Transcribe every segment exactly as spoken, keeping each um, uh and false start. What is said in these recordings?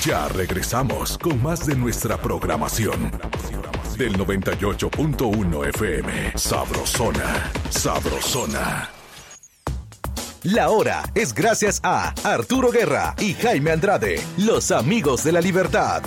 Ya regresamos con más de nuestra programación. Del noventa y ocho punto uno F M. Sabrosona, sabrosona. La hora es gracias a Arturo Guerra y Jaime Andrade, los amigos de la libertad.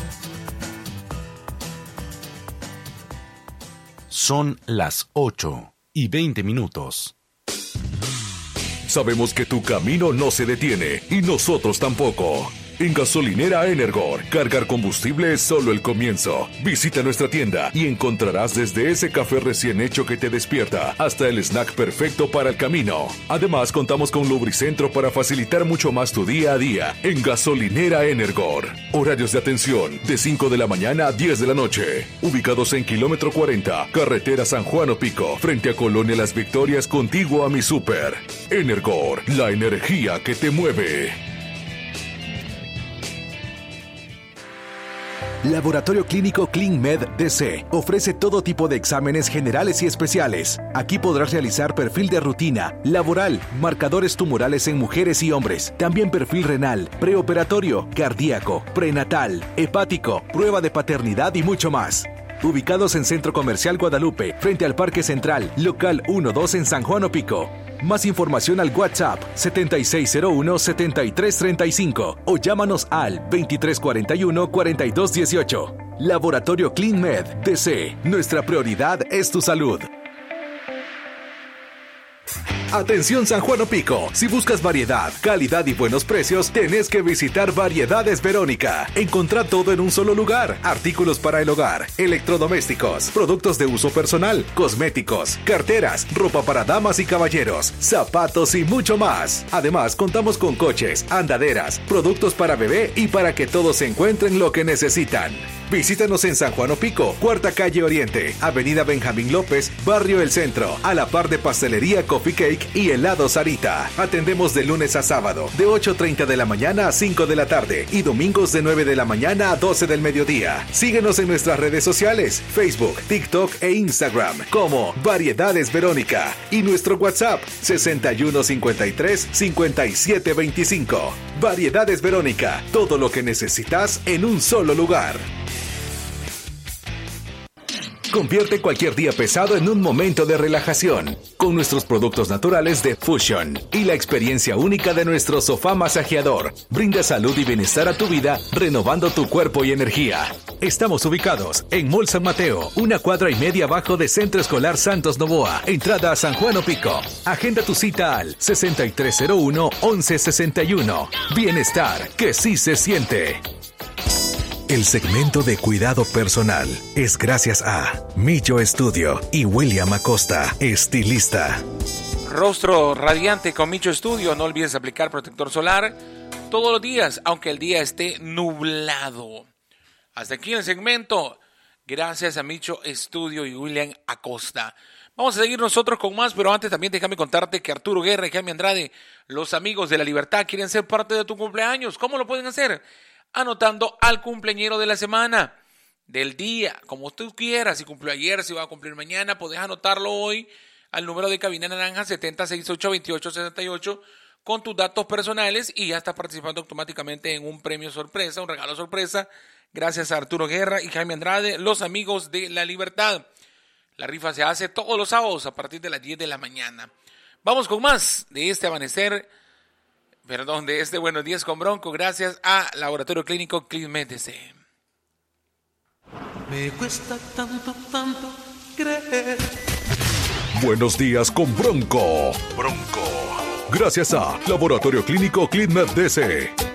Son las ocho y veinte minutos. Sabemos que tu camino no se detiene y nosotros tampoco. En Gasolinera Energor, cargar combustible es solo el comienzo. Visita nuestra tienda y encontrarás desde ese café recién hecho que te despierta hasta el snack perfecto para el camino. Además, contamos con Lubricentro para facilitar mucho más tu día a día en Gasolinera Energor. Horarios de atención de cinco de la mañana a diez de la noche. Ubicados en kilómetro cuarenta, carretera San Juan Opico, frente a Colonia Las Victorias, contiguo a mi súper. Energor, la energía que te mueve. Laboratorio Clínico ClinMed D C ofrece todo tipo de exámenes generales y especiales. Aquí podrás realizar perfil de rutina, laboral, marcadores tumorales en mujeres y hombres, también perfil renal, preoperatorio, cardíaco, prenatal, hepático, prueba de paternidad y mucho más. Ubicados en Centro Comercial Guadalupe, frente al Parque Central, local uno dos en San Juan Opico. Más información al WhatsApp setenta y seis cero uno, setenta y tres treinta y cinco o llámanos al veintitrés cuarenta y uno, cuarenta y dos dieciocho. Laboratorio ClinMed D C. Nuestra prioridad es tu salud. Atención San Juan Opico, si buscas variedad, calidad y buenos precios, tenés que visitar Variedades Verónica. Encontrá todo en un solo lugar: artículos para el hogar, electrodomésticos, productos de uso personal, cosméticos, carteras, ropa para damas y caballeros, zapatos y mucho más. Además, contamos con coches, andaderas, productos para bebé y para que todos encuentren lo que necesitan. Visítanos en San Juan Opico, Cuarta Calle Oriente, Avenida Benjamín López, Barrio El Centro, a la par de Pastelería Coffee Cake y Helado Sarita. Atendemos de lunes a sábado, de ocho treinta de la mañana a cinco de la tarde y domingos de nueve de la mañana a doce del mediodía. Síguenos en nuestras redes sociales, Facebook, TikTok e Instagram como Variedades Verónica y nuestro WhatsApp sesenta y uno cincuenta y tres, cincuenta y siete veinticinco. Variedades Verónica, todo lo que necesitas en un solo lugar. Convierte cualquier día pesado en un momento de relajación con nuestros productos naturales de Fusion y la experiencia única de nuestro sofá masajeador. Brinda salud y bienestar a tu vida, renovando tu cuerpo y energía. Estamos ubicados en Mall San Mateo, una cuadra y media abajo de Centro Escolar Santos Novoa, entrada a San Juan Opico. Agenda tu cita al sesenta y tres cero uno, once sesenta y uno. Bienestar que sí se siente. El segmento de cuidado personal es gracias a Millo Estudio y William Acosta, estilista. Rostro radiante con Micho Estudio. No olvides aplicar protector solar todos los días, aunque el día esté nublado. Hasta aquí el segmento. Gracias a Micho Estudio y William Acosta. Vamos a seguir nosotros con más, pero antes también déjame contarte que Arturo Guerra y Jaime Andrade, los amigos de la libertad, quieren ser parte de tu cumpleaños. ¿Cómo lo pueden hacer? Anotando al cumpleañero de la semana, del día, como tú quieras. Si cumplió ayer, si va a cumplir mañana, podés anotarlo hoy al número de cabina naranja setenta sesenta y ocho veintiocho sesenta y ocho con tus datos personales y ya estás participando automáticamente en un premio sorpresa, un regalo sorpresa, gracias a Arturo Guerra y Jaime Andrade, los amigos de la libertad. La rifa se hace todos los sábados a partir de las diez de la mañana. Vamos con más de este amanecer. Perdón, de este Buenos Días con Bronco, gracias a Laboratorio Clínico ClinMed D C. Me cuesta tanto, tanto creer. Buenos Días con Bronco. Bronco. Gracias a Laboratorio Clínico ClinMed D C.